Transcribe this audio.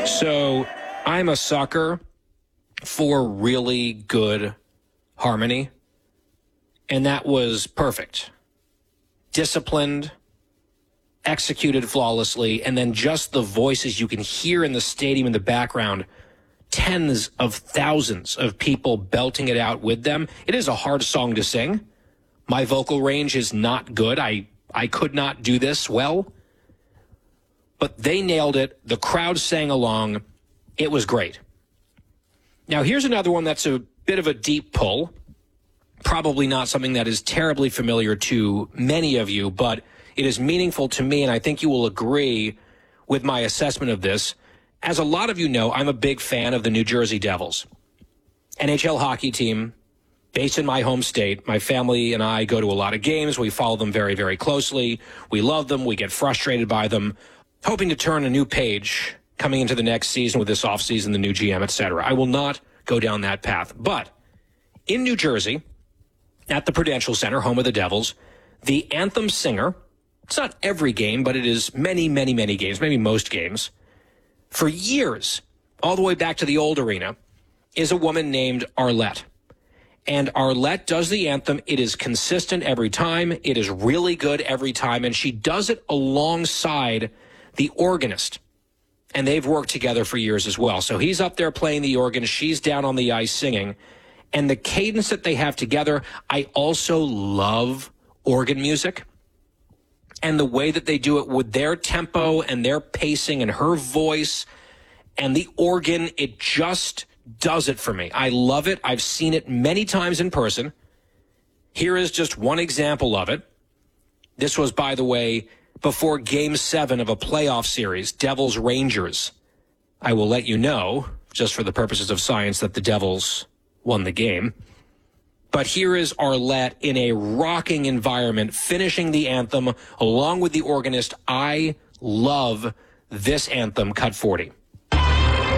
So I'm a sucker for really good harmony, and that was perfect. Disciplined, executed flawlessly, and then just the voices you can hear in the stadium in the background, tens of thousands of people belting it out with them. It is a hard song to sing. My vocal range is not good. I could not do this well. But they nailed it. The crowd sang along. It was great. Now, here's another one that's a bit of a deep pull. Probably not something that is terribly familiar to many of you, but it is meaningful to me, and I think you will agree with my assessment of this. As a lot of you know, I'm a big fan of the New Jersey Devils, NHL hockey team based in my home state. My family and I go to a lot of games. We follow them very, very closely. We love them. We get frustrated by them, hoping to turn a new page coming into the next season with this offseason, the new GM, etc. I will not go down that path. But in New Jersey, at the Prudential Center, home of the Devils, the anthem singer, it's not every game, but it is many, many, many games, maybe most games, for years, all the way back to the old arena, is a woman named Arlette. And Arlette does the anthem. It is consistent every time. It is really good every time. And she does it alongside the organist. And they've worked together for years as well. So he's up there playing the organ. She's down on the ice singing. And the cadence that they have together, I also love organ music. And the way that they do it with their tempo and their pacing and her voice and the organ, it just does it for me. I love it. I've seen it many times in person. Here is just one example of it. This was, by the way, before Game 7 of a playoff series, Devils-Rangers. I will let you know, just for the purposes of science, that the Devils won the game. But here is Arlette in a rocking environment, finishing the anthem along with the organist. I love this anthem, Cut 40.